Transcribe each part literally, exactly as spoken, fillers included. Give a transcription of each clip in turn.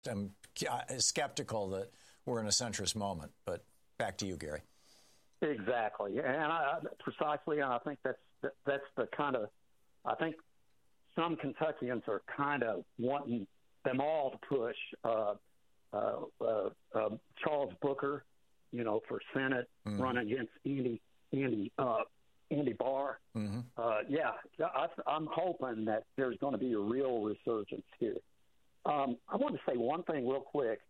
am skeptical that we're in a centrist moment. But back to you, Gary. Exactly, and I, precisely, and I think that's that's the kind of I think some Kentuckians are kind of wanting them all to push uh, uh, uh, uh, Charles Booker, you know, for Senate, mm-hmm. running against Andy Andy uh, Andy Barr. Mm-hmm. Uh, yeah, I, I'm hoping that there's going to be a real resurgence here. Um, I want to say one thing real quick.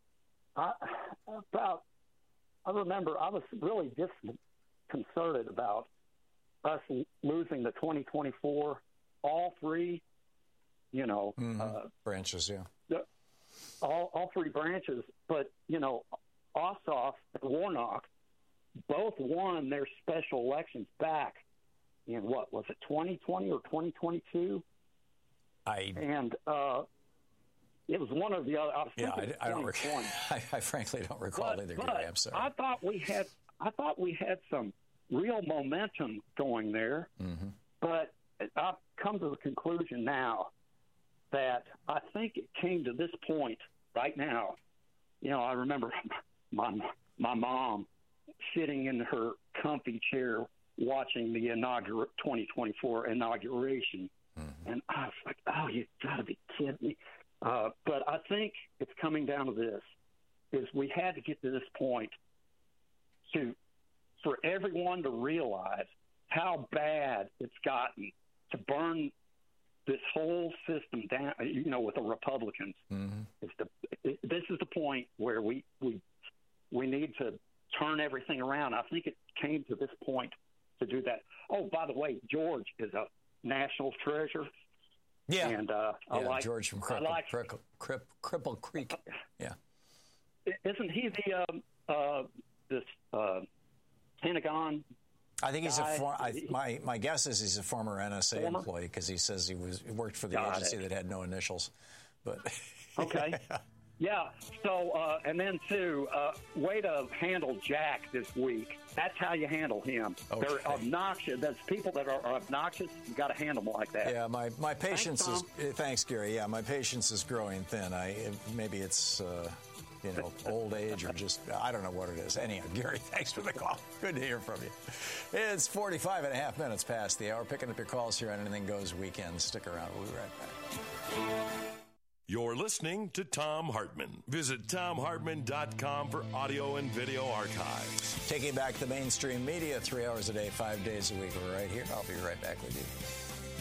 I, about I remember I was really disconcerted about us losing the twenty twenty-four, all three, you know, mm-hmm. uh, branches, yeah, the, all all three branches. But you know, Ossoff and Warnock both won their special elections back in what was it, twenty twenty or twenty twenty-two? I and uh, it was one of the other. I was yeah, I, I don't. Rec- I, I frankly don't recall but, either. But Gary, I'm sorry. I thought we had. I thought we had some real momentum going there, mm-hmm. but I've come to the conclusion now that I think it came to this point right now. You know, I remember my my mom sitting in her comfy chair watching the inaugural twenty twenty-four inauguration, mm-hmm. and I was like, "Oh, you got to be kidding me!" Uh, but I think it's coming down to this: is we had to get to this point to for everyone to realize how bad it's gotten to burn this whole system down. You know, with the Republicans, mm-hmm. it's the it, this is the point where we we we need to turn everything around. I think it came to this point to do that. Oh, by the way, George is a national treasure. Yeah, and uh, I yeah, like George from Cripple, like, Cripple, Cripple, Cripple Creek. Yeah, isn't he the um, uh, this uh, Pentagon? I think he's guy? a. For, I, my my guess is he's a former N S A former? employee because he says he was he worked for the Got agency it. that had no initials. But okay. Yeah, so, uh, and then, too, uh, way to handle Jack this week. That's how you handle him. Okay. They're obnoxious. There's people that are obnoxious. You got to handle them like that. Yeah, my, my patience thanks, is... Thanks, Gary. Yeah, my patience is growing thin. I Maybe it's, uh, you know, old age or just... I don't know what it is. Anyhow, Gary, thanks for the call. Good to hear from you. It's forty-five and a half minutes past the hour. Picking up your calls here on Anything Goes Weekend. Stick around. We'll be right back. You're listening to Thom Hartmann. Visit thom hartmann dot com for audio and video archives. Taking back the mainstream media three hours a day, five days a week. We're right here. I'll be right back with you.